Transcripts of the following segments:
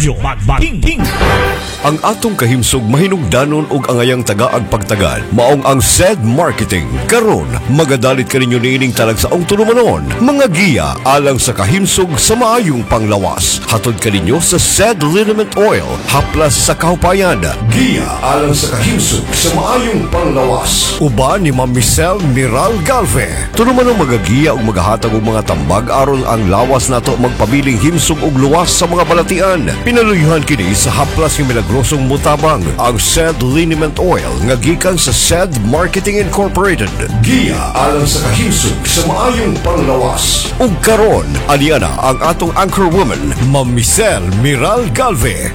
Radyo Magbating. Ang atong kahimsog mahinungdanon og angayang tagaag pagtagad maong ang SED Marketing. Karon magadalit kaninyo niining talagsaong tulumanon mga giya alang sa kahimsog sa maayong panglawas. Hatod kaninyo sa SED Liniment Oil haplas sa kahupayan. Giya alang sa kahimsog sa maayong panglawas. Uban ni Ma'am Michelle Miral Galve. Tulumanong magagiya og magahatag og mga tambag aron ang lawas nato magpabiling himsog og luwas sa mga balatian. Pinaluyuhan kini sa haplas nga milagrosong mutabang ang SED Liniment Oil nga gikan sa SED Marketing Incorporated. Giya alang sa kahimsog sa maayong panglawas. Ug karon aliana ang atong anchor woman, Ma'am Michelle Miral Galve.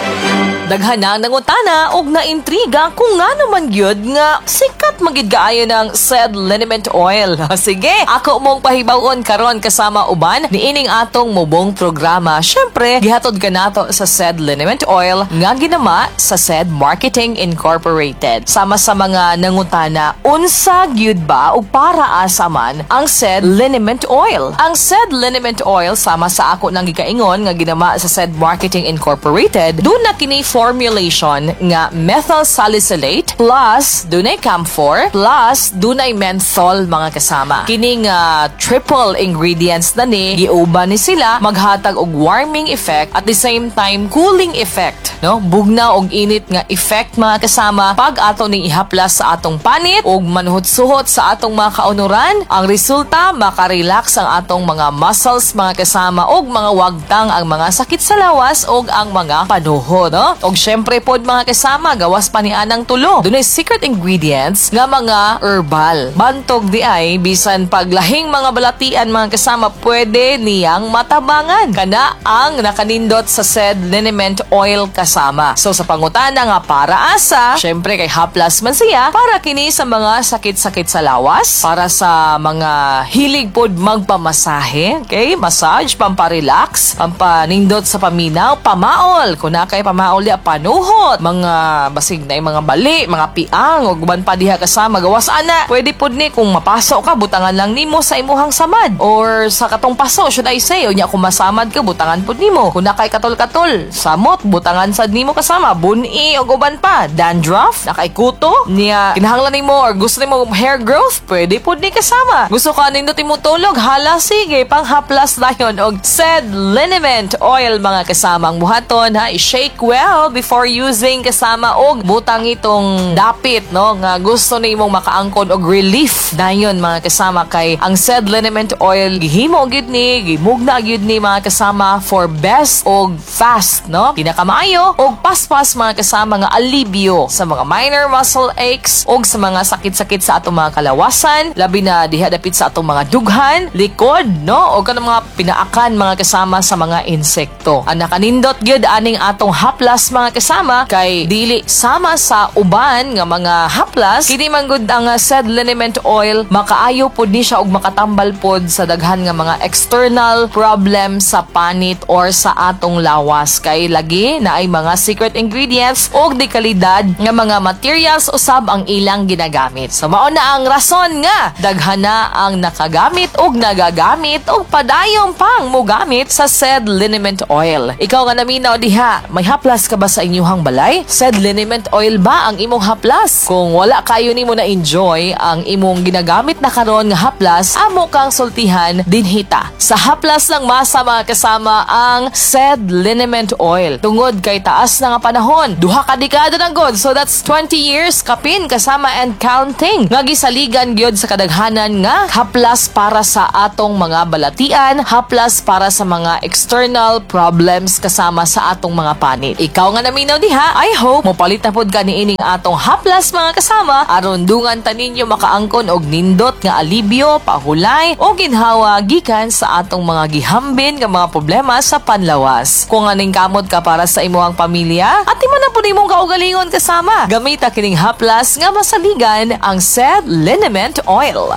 Daghan na nangutana og naintriga kung nga naman gyud nga sikat magid kaayo ng SED Liniment Oil. Sige, ako mong pahibawon karon kasama uban niining atong mubong programa. Syempre, gihatod ka nato sa SED Liniment Oil nga ginama sa SED Marketing Incorporated. Sama sa mga nangutana, unsa gyud ba ug para asa man ang SED Liniment Oil? Ang SED Liniment Oil sama sa ako nang gikaingon nga ginama sa SED Marketing Incorporated, do na kini formulation nga methyl salicylate plus dunay camphor plus dunay menthol mga kasama. Kining triple ingredients na ni giuban ni sila maghatag og warming effect at the same time cooling effect, no? Bugnaw og init nga effect mga kasama pag ato ning ihaplas sa atong panit og manuhot-suhot sa atong mga kaunuran. Ang resulta makarelax ang atong mga muscles mga kasama og mga wagtang ang mga sakit sa lawas og ang mga panuhod, no? Og syempre pod mga kasama, gawas pa ni anang tulo. Dunay secret ingredients nga mga herbal. Bantog di ay bisan paglahing mga balatian mga kasama pwede niyang matabangan. Kana ang nakanindot sa SED Liniment Oil kasama. So sa pangutana nga para asa, syempre kay haplas man siya para kini sa mga sakit-sakit sa lawas, para sa mga hilig pod magpamasahe, okay? Massage, pamparelax, pampanindot sa paminaw, pamaol. Kung na kay pamaol di panuhot, mga basig na mga bali, mga piang, o guban pa diha kasama, gawas ana. Pwede pod ni kung mapasok ka, butangan lang nimo sa imuhang samad. Or sa katong paso, should I say, o niya kung masamad ka, butangan pod nimo. Kung na kay katol-katol, samot, butangan sad nimo kasama, buni, o guban pa, dandruff, nakay kuto, niya, kinahanglan nimo, or gusto nimo hair growth, pwede pod ni kasama. Gusto ka nindot mo tulog, hala, sige, panghaplas dayon, og SED Liniment Oil mga kasama. Ang buhaton, ha, i-shake well before using kasama og butang itong dapit, no, nga gusto ni imong makaangkon og relief dayon mga kasama kay ang SED Liniment Oil gihimo gyud ni, gimugna gyud ni mga kasama for best og fast, no, pinakamaayo og paspas mga kasama nga alibyo sa mga minor muscle aches og sa mga sakit-sakit sa atong mga kalawasan, labi na diha dapit sa atong mga dughan, likod, no, og kanang mga pinaakan mga kasama sa mga insekto. Ang nakanindot gyud aning atong haplas mga kasama kay dili sama sa uban nga mga haplas, kini man gud ang SED Liniment Oil makaayo pod ni siya og makatambal pod sa daghan nga mga external problem sa panit or sa atong lawas kay lagi na ay mga secret ingredients og di kalidad nga mga materials usab ang ilang ginagamit. So mao na ang rason nga daghan na ang nakagamit og nagagamit og padayong pang mogamit sa SED Liniment Oil. Ikaw nga naminaw diha, may haplas ka ba sa inyuhang balay? SED Liniment Oil ba ang imong haplas? Kung wala kayo nimo na enjoy ang imong ginagamit na karon nga haplas, amo kang sultihan dinhita. Sa haplas lang masa mga kasama ang SED Liniment Oil. Tungod kay taas na nga panahon, duha ka dekada na god, so that's 20 years kapin kasama and counting. Nga gisaligan gyud sa kadaghanan nga haplas para sa atong mga balatian, haplas para sa mga external problems kasama sa atong mga panit. Ikaw nga naminaw diha, I hope mopalit na pod ka niining atong haplas mga kasama aron dungan ta ninyo makaangkon og nindot nga alibyo, pahulay o ginhawa gikan sa atong mga gihambin nga mga problema sa panlawas. Kung aning kamot ka para sa imuhang pamilya at imo na pud imong kaugalingon kasama, gamita kining haplas nga masaligan ang SED Liniment Oil.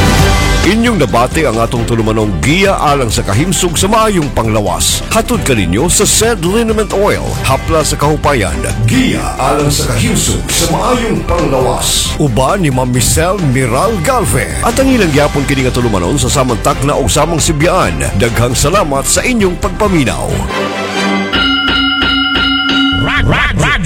Inyong nabati ang atong tulumanong giya alang sa kahimsog sa maayong panglawas. Hatod ka ninyo sa SED Liniment Oil, hapla sa kahupayan. Giya alang sa kahimsog sa maayong panglawas. Uba ni Ma'am Michelle Miral Galve. At ang ilang gyapon kini nga tulumanon sa samang takna o samang sibyaan. Daghang salamat sa inyong pagpaminaw.